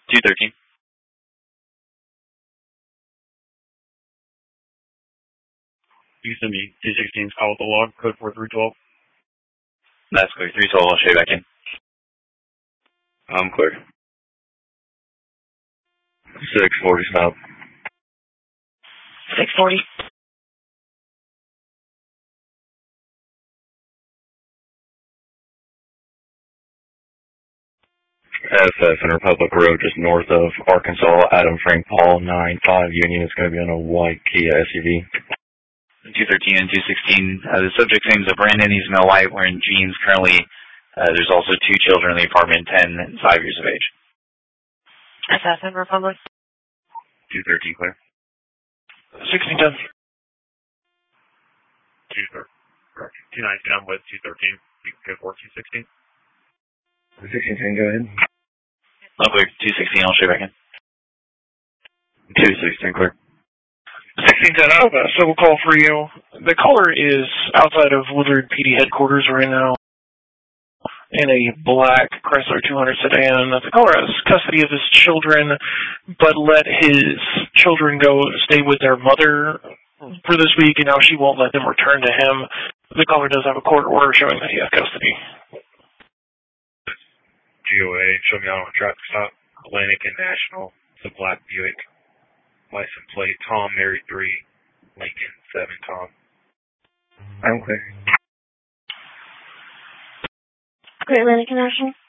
213. You send me 216's call with the log, code 4312. That's clear. 312, I'll show you back in. I'm clear. 640 stop. 640. SF and Republic Road, just north of Arkansas, Adam Frank Paul, 95 Union. It's going to be on a white Kia SUV. 213 and 216. The subject's name is Brandon. He's male white, wearing jeans. Currently, there's also 2 children in the apartment, 10 and 5 years of age. SF and Republic. 213 clear. 1610. 219, I'm with 213. You can go for 216. 1610, go ahead. I'm clear. 216, I'll show you back in. 216 clear. 1610, I have a civil call for you. The caller is outside of Woodward PD headquarters right now in a black Chrysler 200 sedan. The caller has custody of his children, but let his children go stay with their mother for this week, and now she won't let them return to him. The caller does have a court order showing that he has custody. GOA, show me out on a traffic stop. Atlantic and National. It's a black Buick. License plate, Tom, Mary 3, Lincoln 7, Tom. I'm clear. Great Atlantic and National.